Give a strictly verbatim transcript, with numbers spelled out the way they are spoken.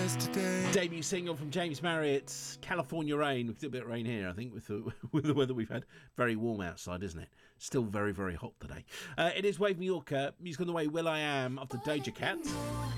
yesterday. Debut single from James Marriott's California Rain. We've got a bit of rain here, I think, with the, with the weather we've had. Very warm outside, isn't it? Still very, very hot today. Uh, it is Wave Mallorca. Music on the way, Will I Am, after Doja Cat.